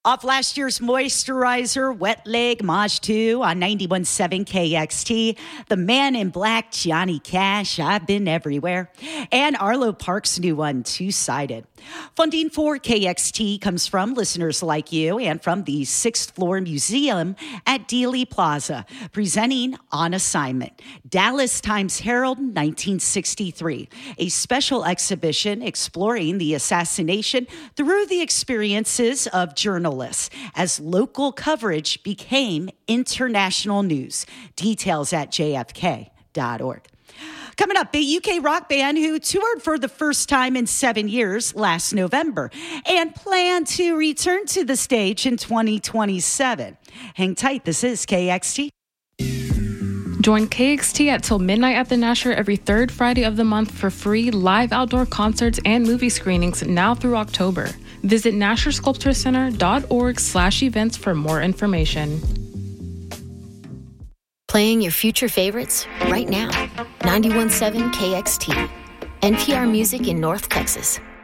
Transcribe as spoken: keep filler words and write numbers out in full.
Off last year's moisturizer, Wet Leg Maj two on ninety-one point seven K X T. The Man in Black, Johnny Cash, I've Been Everywhere. And Arlo Parks' new one, Two-Sided. Funding for K X T comes from listeners like you and from the sixth floor museum at Dealey Plaza, presenting On Assignment, Dallas Times-Herald nineteen sixty-three, a special exhibition exploring the assassination through the experiences of journalists as local coverage became international news. Details at j f k dot org. Coming up, a U K rock band who toured for the first time in seven years last November and plan to return to the stage in twenty twenty-seven. Hang tight, this is K X T. Join K X T at Till Midnight at the Nasher every third Friday of the month for free live outdoor concerts and movie screenings now through October. Visit nasher sculpture center dot org slash events for more information. Playing your future favorites right now. ninety-one point seven K X T. N P R Music in North Texas.